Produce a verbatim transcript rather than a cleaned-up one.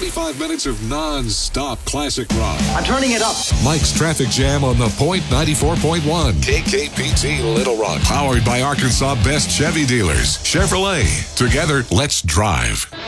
ninety-five minutes of non-stop classic rock. I'm turning it up. Mike's Traffic Jam on the Point ninety-four point one. K K P T Little Rock. Powered by Arkansas' best Chevy dealers. Chevrolet. Together, let's drive.